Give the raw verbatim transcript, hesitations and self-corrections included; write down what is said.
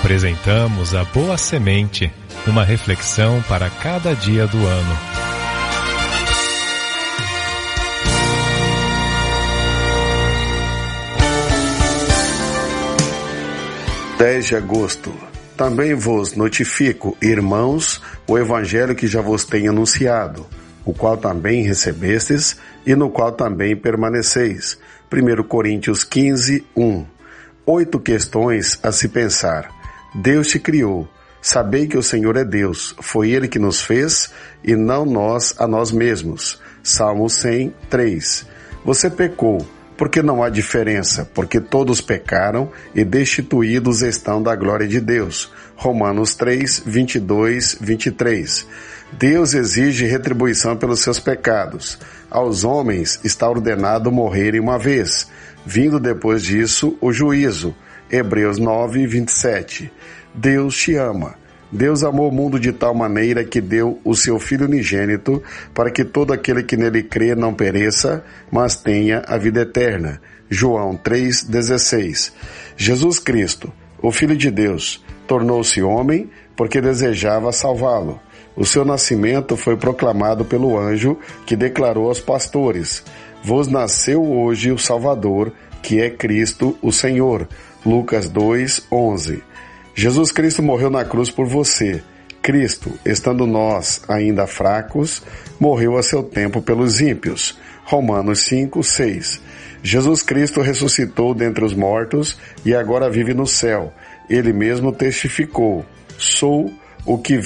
apresentamos a Boa Semente, uma reflexão para cada dia do ano. dez de agosto. Também vos notifico, irmãos, o evangelho que já vos tenho anunciado, o qual também recebestes e no qual também permaneceis. primeira Coríntios quinze, um. Oito questões a se pensar. Deus te criou. Sabei que o Senhor é Deus. Foi Ele que nos fez e não nós a nós mesmos. Salmo cem, três. Você pecou. Porque não há diferença, porque todos pecaram e destituídos estão da glória de Deus. Romanos três, vinte e dois, vinte e três. Deus exige retribuição pelos seus pecados. Aos homens está ordenado morrerem uma vez, vindo depois disso o juízo. Hebreus nove, vinte e sete. Deus te ama. Deus amou o mundo de tal maneira que deu o seu Filho unigênito para que todo aquele que nele crê não pereça, mas tenha a vida eterna. João três, dezesseis. Jesus Cristo, o Filho de Deus, tornou-se homem porque desejava salvá-lo. O seu nascimento foi proclamado pelo anjo que declarou aos pastores: vos nasceu hoje o Salvador, que é Cristo o Senhor. Lucas dois, onze. Jesus Cristo morreu na cruz por você. Cristo, estando nós ainda fracos, morreu a seu tempo pelos ímpios. Romanos cinco, seis. Jesus Cristo ressuscitou dentre os mortos e agora vive no céu. Ele mesmo testificou: sou o que